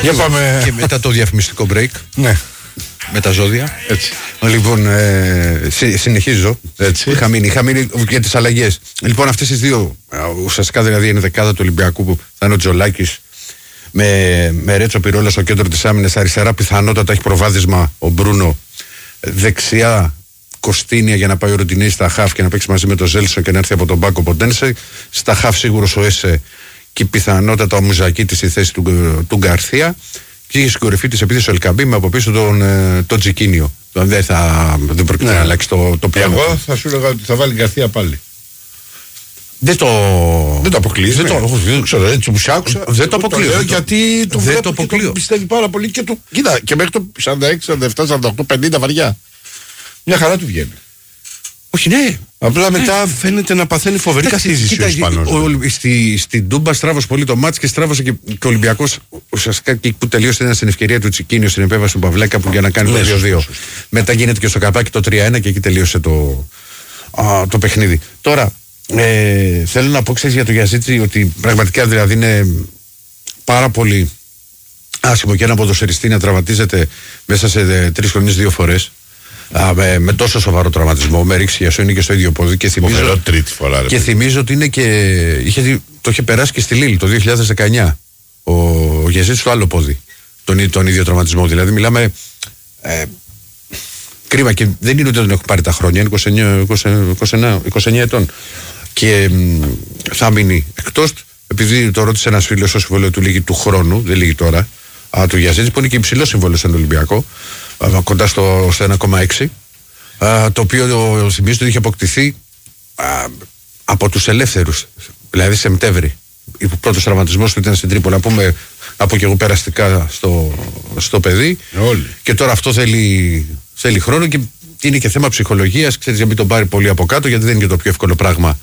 Για πάμε. Και μετά το διαφημιστικό break. Ναι. Με τα ζώδια. Έτσι. Λοιπόν, συνεχίζω. Έτσι. Είχα μείνει για τις αλλαγές. Λοιπόν, αυτές τις δύο, ουσιαστικά δηλαδή είναι δεκάδα του Ολυμπιακού που θα είναι ο Τζολάκης με Ρέτσο Πυρόλα στο κέντρο της άμυνας. Αριστερά πιθανότατα έχει προβάδισμα ο Μπρούνο. Δεξιά Κωστίνια για να πάει ο Ροντινέη στα χαφ και να παίξει μαζί με τον Ζέλσο και να έρθει από τον Μπάκο Ποντένσε. Στα χαφ σίγουρος ο Έσε και πιθανότατα ο Μουζακίτης στη θέση του Γκαρθία. Και είχε στην κορυφή τη επίθεση ο Ελκαμπή με από πίσω τον Τζικίνιο. Δεν πρόκειται να αλλάξει το πλάνο. Εγώ θα σου έλεγα ότι θα βάλει Γκαρθία πάλι. Δεν το αποκλείω. Δεν ξέρω, έτσι μου άκουσα. Δεν το αποκλείω. Γιατί το βλέπω και το πιστεύει πάρα πολύ και το. Κοίτα, και μέχρι το 46, 47, 48, 50 βαριά. Μια χαρά του βγαίνει. Όχι, ναι. Απλά μετά φαίνεται να παθαίνει φοβερή καθίζηση ο Ισπανός. Στην Τούμπα στράβωσε πολύ το μάτς και στράβωσε και ο Ολυμπιακός ουσιαστικά και που τελείωσε ήταν στην ευκαιρία του Τσικίνιο στην επέμβαση του Παυλέκα που για να κάνει το 2-2. Μετά γίνεται και στο καπάκι το 3-1 και εκεί τελείωσε το παιχνίδι. Τώρα, θέλω να πω για το Γιαζίτσι ότι πραγματικά δηλαδή είναι πάρα πολύ άσχημο και ένα ποδοσφαιριστή να τραυματίζεται μέσα σε 3 χρονιές 2 φορές. Με τόσο σοβαρό τραυματισμό, με ρίξει για είναι και στο ίδιο πόδι. Και θυμίζω, τρίτη φορά, και θυμίζω ότι είναι και. Το είχε περάσει και στη Λίλ το 2019. Ο Γιαζίτσι στο άλλο πόδι. Τον ίδιο τραυματισμό. Δηλαδή, μιλάμε. Κρίμα και δεν είναι ότι δεν έχουν πάρει τα χρόνια. Είναι 29 ετών. Και θα μείνει εκτός. Επειδή το ρώτησε ένας φίλος, ο συμβόλαιο του λύγει του χρόνου, δεν λύγει τώρα. Του Γιαζίτσι, που είναι και υψηλό συμβόλαιο στον Ολυμπιακό. Κοντά στο 1,6, το οποίο θυμίζω ότι είχε αποκτηθεί από τους ελεύθερους, δηλαδή Σεπτέμβρη. Ο πρώτος τραυματισμός του ήταν στην Τρίπολη. Να πούμε, από και εγώ περαστικά στο παιδί. Όλοι. Και τώρα αυτό θέλει χρόνο και είναι και θέμα ψυχολογίας. Ξέρεις, για μην τον πάρει πολύ από κάτω, γιατί δεν είναι και το πιο εύκολο πράγμα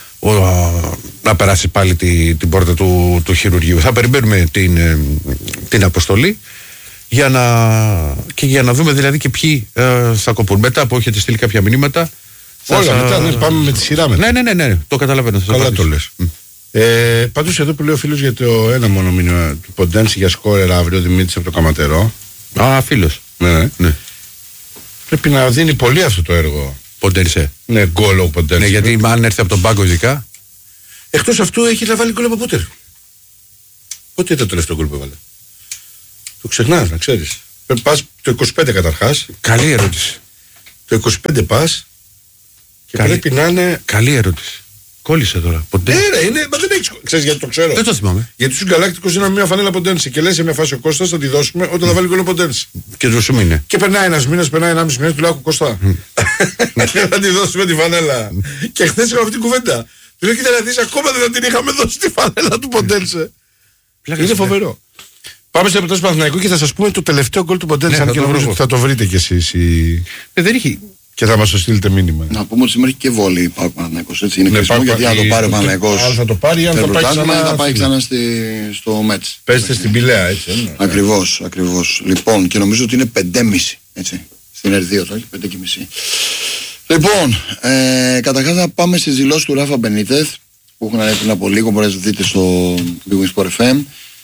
να περάσει πάλι την πόρτα του χειρουργείου. Θα περιμένουμε την αποστολή. Για να δούμε δηλαδή και ποιοι θα κοπούν. Μετά που έχετε στείλει κάποια μηνύματα. Όλα μετά, ναι, πάμε με τη σειρά μετά. Ναι, το καταλαβαίνω. Καλά το λες. Πάντως εδώ που λέει ο φίλος για το ένα μόνο μήνυμα του Ποντένση για σκόρερ αύριο, Δημήτρης από το Καματερό. Φίλος. Ναι. Πρέπει να δίνει πολύ αυτό το έργο. Ποντένσε. Ναι, γκολ ο Ποντένσε. Ναι, γιατί αν έρθει από τον πάγκο ειδικά. Εκτός αυτού έχει να βάλει γκολ από πότε. Πότε ήταν το τελευταίο γκολ που έβαλε. Το ξεχνάς, να ξέρεις. Πας το 25 καταρχάς. Καλή ερώτηση. Το 25 πας και πρέπει να είναι. Καλή ερώτηση. Κόλλησε τώρα. Ναι, είναι, μα δεν έχεις. Ξέρεις γιατί το ξέρω. Δεν το θυμάμαι. Γιατί στους Γκαλάκτικους είναι μια φανέλα Ποντένση και λέει σε μια φάση ο Κώστας θα τη δώσουμε όταν θα βάλει γκολ ο Ποντένση. Και το σου είναι. Και περνάει ένας μήνας, περνάει 1,5 μήνα, του λέω Κώστα. Θα τη δώσουμε τη φανέλα. Και χθες είχαμε αυτή την κουβέντα. Του λέω κοίτα να δεις, ακόμα δεν την είχαμε δώσει τη φανέλα του Ποντένσε. Είναι φοβερό. Πάμε στο επίπεδο του Παναθηναϊκού και θα σας πούμε το τελευταίο γκολ του Ποντένσε. Αν και νομίζω ότι θα το βρείτε κι εσείς. Δεν έχει. Και θα μας το στείλετε μήνυμα. Να πούμε ότι σήμερα έχει και βόλεϊ ο Παναθηναϊκός. Έτσι είναι χρήσιμο γιατί αν το πάρει ο Παναθηναϊκός. Αν θα το πάρει, αν θα πάει ξανά στο Μέτς. Παίζετε στην Πηλαία, έτσι. Ακριβώς. Λοιπόν, και νομίζω ότι είναι 5,5. Έτσι. Στην R2 το έχει, 5,5. Λοιπόν, καταρχάς να πάμε στις δηλώσεις του Ράφα Μπενίτεθ που έχουν ανέβει πριν από λίγο. Μπορείτε να δείτε στο Big Wings FM.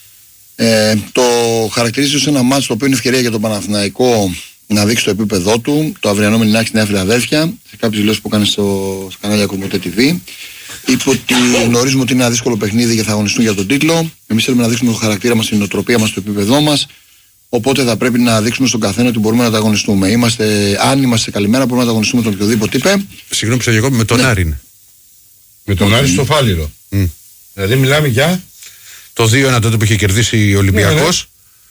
Το χαρακτηρίζει ως ένα μάτς το οποίο είναι ευκαιρία για τον Παναθηναϊκό να δείξει το επίπεδό του. Το αυριανό Μελινάκη στη Νέα Φιλαδέλφια, σε κάποιες δηλώσεις που έκανε στο κανάλι Ακρομωτέ TV. Είπε ότι γνωρίζουμε ότι είναι ένα δύσκολο παιχνίδι και θα αγωνιστούν για τον τίτλο. Εμείς θέλουμε να δείξουμε το χαρακτήρα μας, την νοοτροπία μας, το επίπεδό μας. Οπότε θα πρέπει να δείξουμε στον καθένα ότι μπορούμε να τα αγωνιστούμε. Αν είμαστε καλημέρα, μπορούμε να τα αγωνιστούμε τον οποιοδήποτε είπε. Συγγνώμη, ψαγωγό με τον Άρη. Με τον Άρη στο Φάληρο. Δηλαδή μιλάμε για. Το 2-1 τότε που είχε κερδίσει ο Ολυμπιακός.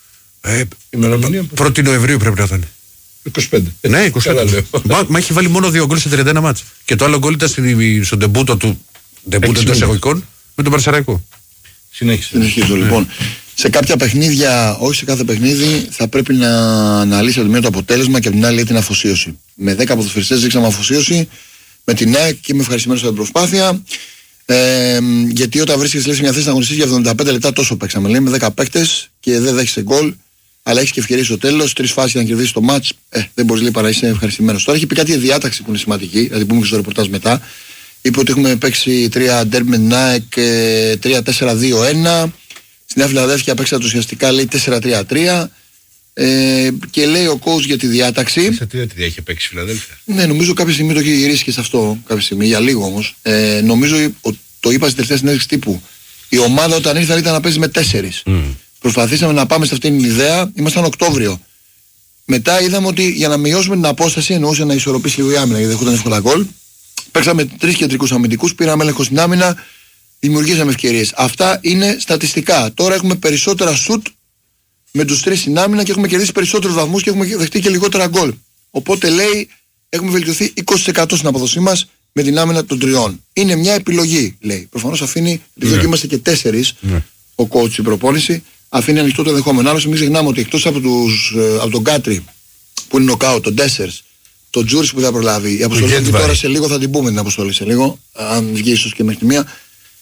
1η Νοεμβρίου πρέπει να ήταν. 25. Ναι, 25. Μα έχει βάλει μόνο 2 γκολ σε 31 μάτς. Και το άλλο γκολ ήταν στο ντεμπούτο του. Ντεμπούτο εντός εισαγωγικών με τον Παρσαραϊκό. Συνεχίζω λοιπόν. Σε κάποια παιχνίδια, όχι σε κάθε παιχνίδι, θα πρέπει να αναλύσει από τη μία το αποτέλεσμα και από την άλλη την αφοσίωση. Με 10 ποδοσφαιριστές δείξαμε αφοσίωση. Με την ΑΕΚ και είμαι ευχαριστημένος για την προσπάθεια. Γιατί όταν βρίσκεσαι σε μια θέση να αγωνιστείς για 75 λεπτά τόσο παίξαμε. Λέει με 10 παίκτες και δεν δέχεσαι γκολ, αλλά έχεις και ευκαιρίες στο τέλος. 3 φάσεις να κερδίσεις το μάτς. Δεν μπορείς λέει παρά είσαι ευχαριστημένος. Τώρα έχει πει κάτι για διάταξη που είναι σημαντική, δηλαδή που μου στο ρεπορτάζ μετά. Είπε ότι έχουμε παίξει 3 ντέρμπι με την ΑΕΚ, 3-4-2-1. Στην Νέα Φιλαδέλφια παίξατε ουσιαστικά, λέει 4-3-3. Και λέει ο coach για τη διάταξη. 4-3-3 είχε παίξει η Φιλαδέλφια. Ναι, νομίζω κάποια στιγμή το έχει γυρίσει και σε αυτό. Κάποια στιγμή, για λίγο όμως. Νομίζω το είπα στην τελευταία συνέντευξη τύπου. Η ομάδα όταν ήρθαν ήταν να παίζει με 4. Προσπαθήσαμε να πάμε σε αυτήν την ιδέα. Ήμασταν Οκτώβριο. Μετά είδαμε ότι για να μειώσουμε την απόσταση, εννοούσε να ισορροπήσει λίγο η άμυνα γιατί δεχόταν εύκολα γκολ. Παίξαμε 3 κεντρικούς αμυντικούς, πήραμε έλεγχο στην άμυνα, δημιουργήσαμε ευκαιρίες. Αυτά είναι στατιστικά. Τώρα έχουμε περισσότερα σουτ με τους 3 στην άμυνα και έχουμε κερδίσει περισσότερους βαθμούς και έχουμε δεχτεί και λιγότερα γκολ. Οπότε λέει έχουμε βελτιωθεί 20% στην αποδοσή μας με την άμυνα των 3. Είναι μια επιλογή, λέει. Προφανώς αφήνει, επειδή είμαστε και 4 ο coach στην προπόνηση, αφήνει ανοιχτό το ενδεχόμενο. Άλλωστε, μην ξεχνάμε ότι εκτός από τον Κάτρι που είναι νοκάουτ, τον Ντέσσερς, τον Τζούρις που θα προλάβει, η αποστολή τώρα σε λίγο θα την πούμε την αποστολή σε λίγο, αν βγει ίσως και μέχρι τη μία.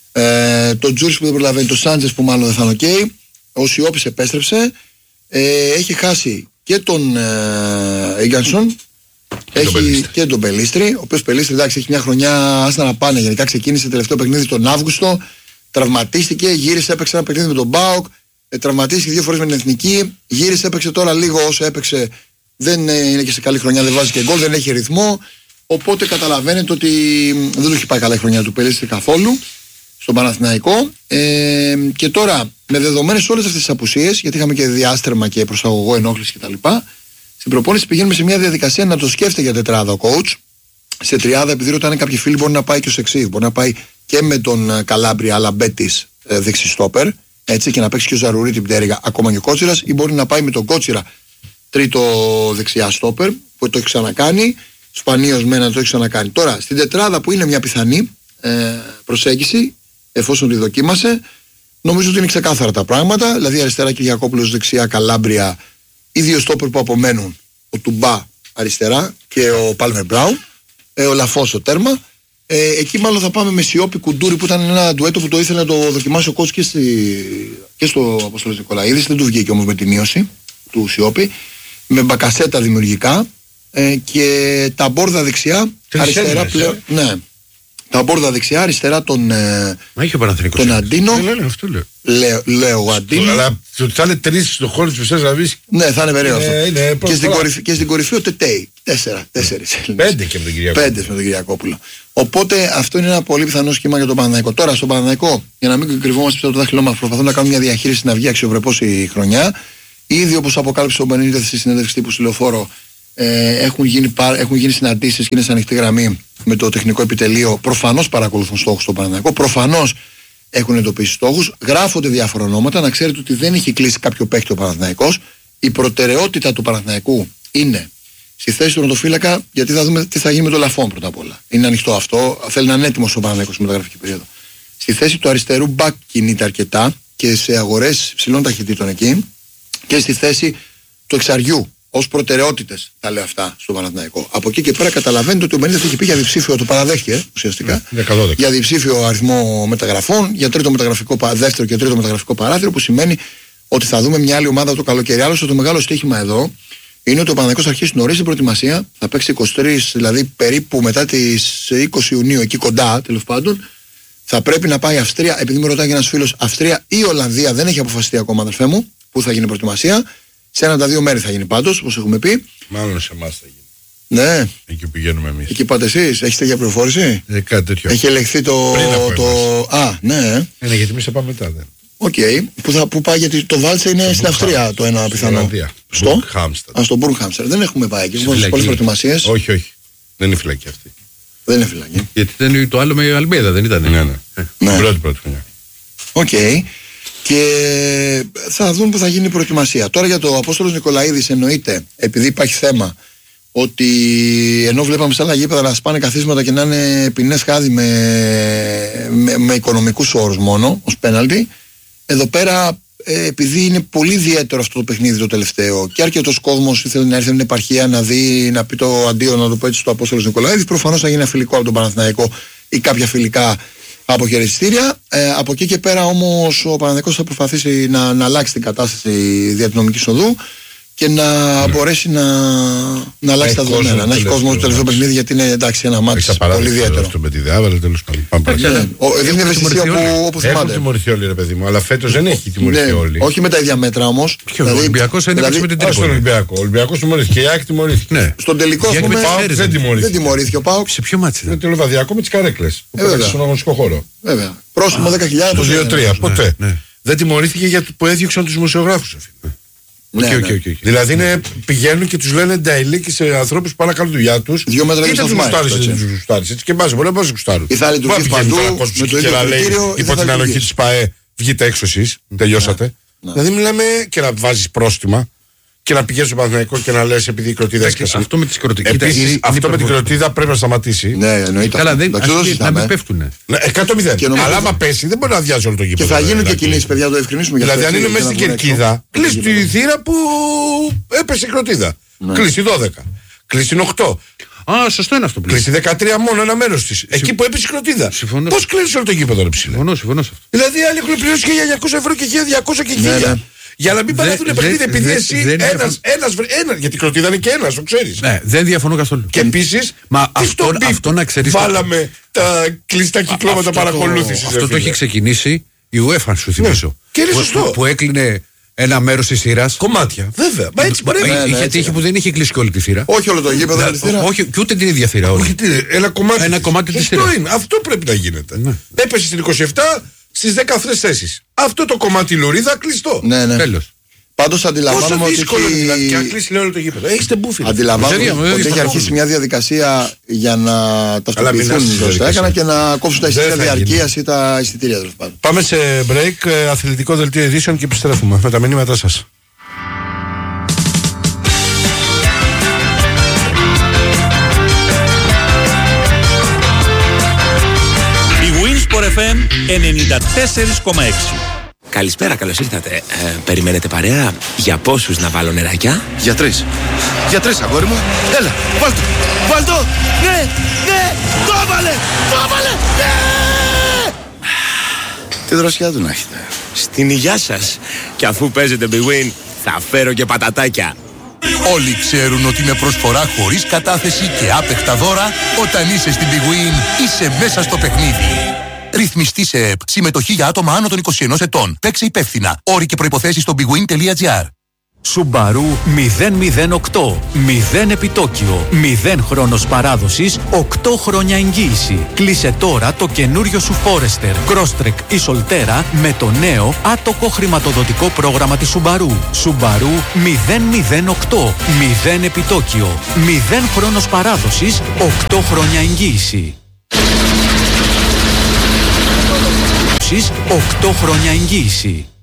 Τον Τζούρις που δεν προλαβαίνει, τον Σάντζες που μάλλον δεν θα είναι οκ. Ο Σιώπης επέστρεψε. Έχει χάσει και τον Ίγκανσον. Έχει και τον Πελίστρη. Ο οποίος Πελίστρη εντάξει έχει μια χρονιά άστα να πάνε. Γενικά ξεκίνησε τελευταίο παιχνίδι τον Αύγουστο. Τραυματίστηκε, γύρισε, έπαιξε ένα παιχνίδι με τον Μπάουκ. Τραυματίστηκε 2 φορές με την εθνική. Γύρισε, έπαιξε τώρα λίγο όσο έπαιξε. Δεν είναι και σε καλή χρονιά, δεν βάζει και γκολ, δεν έχει ρυθμό. Οπότε καταλαβαίνετε ότι δεν του έχει πάει καλά η χρονιά του Πελίστρη καθόλου στον Παναθηναϊκό. Και τώρα με δεδομένες όλες αυτές τις απουσίες, γιατί είχαμε και διάστρεμα και προσαγωγό ενόχληση κτλ. Στην προπόνηση πηγαίνουμε σε μια διαδικασία να το σκέφτεται για τετράδα ο coach. Σε τριάδα, επειδή ρωτάνε κάποιοι φίλοι, μπορεί να πάει και ο Σεξίβ. Μπορεί να πάει και με τον Καλάμπρια αλλά Μπέτης δεξιστόπερ. Έτσι, και να παίξει και ο Ζαρουρί την πτέρυγα ακόμα και ο Κότσιρας, ή μπορεί να πάει με τον Κότσιρα τρίτο δεξιά στόπερ που το έχει ξανακάνει. Σπανίως μένα το έχει ξανακάνει. Τώρα στην τετράδα που είναι μια πιθανή προσέγγιση, εφόσον τη δοκίμασε, νομίζω ότι είναι ξεκάθαρα τα πράγματα. Δηλαδή αριστερά Κυριακόπουλος, δεξιά Καλάμπρια, οι 2 στόπερ που απομένουν, ο Τουμπά αριστερά και ο Πάλμερ Μπράουν, ο Λαφός ο τέρμα. Εκεί μάλλον θα πάμε με Σιώπη Κουντούρη που ήταν ένα ντουέτο που το ήθελε να το δοκιμάσει ο coach και στο Αποστόλης Νικολαίδης. Δεν του βγήκε όμως με τη μείωση του Σιώπη. Με Μπακασέτα δημιουργικά και τα μπόρδα δεξιά αριστερά πλέον. Ναι. Τα μπόρδα δεξιά αριστερά τον Αντίνο. Λέω ο Αντίνο. Αλλά θα είναι 3 στον χώρο της Μεσσάς Ραβής. Ναι, θα είναι περίεργο αυτό. Και στην κορυφή ο Τετέι. 4. 5 και με τον Κυριακόπουλο. 5 με τον Κυριακόπουλο. Οπότε αυτό είναι ένα πολύ πιθανό σχήμα για τον Παναθηναϊκό. Τώρα στον Παναθηναϊκό, για να μην κρυβόμαστε πίσω από το δάχτυλό μας, προσπαθούμε να κάνουμε μια διαχείριση να βγει αξιοπρεπώς η χρονιά. Ήδη όπως αποκάλυψε ο Μπενίτεθ στη συνέντευξη τύπου στη Λεωφόρο, έχουν γίνει συναντήσεις και είναι σε ανοιχτή γραμμή με το τεχνικό επιτελείο. Προφανώς παρακολουθούν στόχους στον Παναθηναϊκό. Προφανώς έχουν εντοπίσει στόχους. Γράφονται διάφορα ονόματα. Να ξέρετε ότι δεν έχει κλείσει κάποιο παίκτη ο Παναθηναϊκός. Η προτεραιότητα του Παναθηναϊκού είναι στη θέση του ρωτοφύλακα, γιατί θα δούμε τι θα γίνει με το Λαφόν πρώτα απ' όλα. Είναι ανοιχτό αυτό. Θέλει να είναι έτοιμος ο Παναθηναϊκός στη μεταγραφική περίοδο. Στη θέση του αριστερού μπακ κινείται αρκετά και σε αγορές ψηλών ταχυτήτων εκεί. Και στη θέση του εξαριού. Ως προτεραιότητες τα λέω αυτά στον Παναθηναϊκό. Από εκεί και πέρα καταλαβαίνετε ότι ο Μπενίτεθ έχει πει για διψήφιο, το παραδέχτηκε ουσιαστικά. Για διψήφιο αριθμό μεταγραφών, για δεύτερο και τρίτο μεταγραφικό παράθυρο, που σημαίνει ότι θα δούμε μια άλλη ομάδα το καλοκαίρι. Άλλωστε το μεγάλο στοίχημα εδώ είναι ότι ο Παναθηναϊκός θα αρχίσει νωρίς την προετοιμασία, θα παίξει 23, δηλαδή περίπου μετά τις 20 Ιουνίου, εκεί κοντά τέλος πάντων. Θα πρέπει να πάει Αυστρία, επειδή με ρωτάει ένας φίλος, Αυστρία ή Ολλανδία, δεν έχει αποφασιστεί ακόμα, αδερφέ μου, που θα γίνει προετοιμασία. Σε ένα τα 2 μέρη θα γίνει πάντως, όπως έχουμε πει. Μάλλον σε εμάς θα γίνει. Ναι. Εκεί που πηγαίνουμε εμείς. Εκεί πάτε εσείς, έχετε για πληροφόρηση. Κάτι τέτοιο. Έχει ελεγχθεί το. Α, ναι. Ναι, γιατί εμείς θα πάμε μετά. Οκ. Που πάει, γιατί το Βάλτσε είναι στην Αυστρία το ένα πιθανό. Στο Μπουργκχάμστερ. Δεν έχουμε πάει εκεί. Έχουμε πολλές προετοιμασίες. Όχι. Δεν είναι φυλακή αυτή. Δεν είναι φυλακή. Γιατί ήταν το άλλο με Αλμέιδα, δεν ήταν. Ναι. Πρώτη χρονιά. Οκ. Και θα δουν που θα γίνει η προετοιμασία. Τώρα για το Απόστολος Νικολαίδης εννοείται, επειδή υπάρχει θέμα ότι ενώ βλέπαμε σε άλλα γήπεδα να σπάνε καθίσματα και να είναι ποινές χάδι με οικονομικούς όρους μόνο ως πέναλτι, εδώ πέρα επειδή είναι πολύ ιδιαίτερο αυτό το παιχνίδι το τελευταίο και αρκετός κόσμος ήθελε να έρθει στην επαρχία να δει, να πει το αντίο, να το πω έτσι, στο Απόστολος Νικολαίδης, προφανώς θα γίνει ένα φιλικό από τον Παναθηναϊκό ή κάποια φιλικά αποχαιρετιστήρια. Από εκεί και πέρα όμως ο Παναθηναϊκός θα προσπαθήσει να αλλάξει την κατάσταση διατηνομικής οδού και να μπορέσει να αλλάξει τα δεδομένα. Να έχει κόσμο στο τελευταίο παιχνίδι, γιατί είναι εντάξει ένα μάτι πολύ ιδιαίτερο. Αυτό με τη Διάβαλα, τέλος πάντων. Δεν είναι ευαισθησία όπου θυμάται. Έχουν τιμωρηθεί όλοι, ρε παιδί μου, αλλά φέτος δεν έχει τιμωρηθεί όλοι. Όχι με τα ίδια μέτρα όμως. Ο Ολυμπιακός ένιωσε με την Τρίπολη. Ο Ολυμπιακός τιμωρήθηκε, η ΑΕΚ τιμωρήθηκε. Στον τελικό δεν τιμωρήθηκε ο ΠΑΟΚ. Σε ποιο μάτι? Με το Λεβαδιακό με τις καρέκλες. Που πέταξε στον αγωνιστικό χώρο. Βέβαια. Πρόσημο 10.000. Το 2-3. Ποτέ. Δεν τιμωρήθηκε γιατί που έδιωξαν τους δημοσιογράφους. Δηλαδή πηγαίνουν και τους λένε νταϊλίκοι σε ανθρώπους που πάνε να κάνουν δουλειά τους. 2 μέτρα είτε τους γουστάρεις είτε τους γουστάρεις. Έτσι και μπάζει μπορεί να πας γουστάρουν. Ή θα λειτουργήσει παντού με το ίδιο κριτήριο. Υπό την ανοχή της ΠΑΕ βγείτε έξω εσείς, τελειώσατε. Δηλαδή μιλάμε και να βάζεις πρόστιμα και να πηγαίνεις στο Παναθηναϊκό και να λες επειδή η κροτίδα έσκασε. Αυτό με τις κροτίδες. Επίσης αυτό με την κροτίδα πρέπει να σταματήσει. Ναι, εννοείται. Καλά, να μην πέφτουνε. 100%. Αλλά άμα πέσει δεν μπορεί να αδειάζει όλο το γήπεδο. Και θα γίνουν και κινήσεις, παιδιά, το ευκρινίσουμε. Δηλαδή αν είναι μέσα στην κερκίδα, κλείσει τη θύρα που έπεσε η κροτίδα. Κλείσει 12. Κλείσει 8. Α, σωστό είναι αυτό που κλείσει 13 μόνο ένα μέρος της. Εκεί που έπεσε η κροτίδα. Πώς κλείνεις όλο το γήπεδο, ρε ψηλέ? Συμφωνώ σε αυτό. Δηλαδή άλλοι έχουν πληρώσει 1.900 ευρώ και 1.200 και 1.000. Για να μην παράθουν παιχνίδι επειδή εσύ ένας. Γιατί η κροτίδα είναι και ένας, το ξέρεις. Ναι, δεν διαφωνώ καθόλου. Και επίσης, αυτό να ξέρεις. Βάλαμε τα κλειστά κυκλώματα παρακολούθησης. Αυτό το έχει ξεκινήσει η UEFA, σου θυμίζω. Και είναι σωστό. Που έκλεινε ένα μέρος της θύρας. Κομμάτια. Βέβαια. Μα έτσι πρέπει. Είχε τύχη που δεν είχε κλείσει και όλη τη θύρα. Όχι όλο το γήπεδο. Όχι, και ούτε την ίδια θύρα. Όχι, ένα κομμάτι της θύρας. Αυτό πρέπει να γίνεται. Έπεσε στην 27. Στις 10 αυτές θέσεις. Αυτό το κομμάτι λωρίδα κλειστό. Ναι. Τέλος. Πάντως αντιλαμβάνομαι ότι δηλαδή και να κλείσει όλο το γήπεδο. Έχετε μπούφι. Αντιλαμβάνομαι ότι έχει αρχίσει μια διαδικασία για να ταυτοποιηθούν τα έκανα και να κόψουν τα εισιτήρια διαρκείας ή τα εισιτήρια. Πάμε σε break, αθλητικό δελτίο ειδήσεων και επιστρέφουμε με τα μηνύματά σας. FM 94,6. Καλησπέρα, καλώς ήρθατε. Περιμένετε παρέα? Για πόσους να βάλω νεράκια? Για 3. Για 3, αγόρι μου. Έλα, βάλτο. Βάλτο. Ναι. Το έβαλε. Ναι. Τι δροσιά του να έχετε. Στην υγειά σας. Και αφού παίζετε Big Win, θα φέρω και πατατάκια. Όλοι ξέρουν ότι με προσφορά χωρίς κατάθεση και άπεχτα δώρα, όταν είσαι στην Big Win, είσαι μέσα στο παιχνίδι. Ρυθμιστή σε ΕΠ. Συμμετοχή για άτομα άνω των 21 ετών. Παίξε υπεύθυνα. Όροι και προϋποθέσεις στο bigwin.gr. Subaru 008. 0 επιτόκιο. 0 χρόνος παράδοσης. 8 χρόνια εγγύηση. Κλείσε τώρα το καινούριο σου Forester, Crosstrek ή Solterra με το νέο άτοκο χρηματοδοτικό πρόγραμμα της Subaru. Subaru 008. 0 επιτόκιο. 0 χρόνος παράδοσης. 8 χρόνια εγγύηση. 8 χρόνια εγγύηση.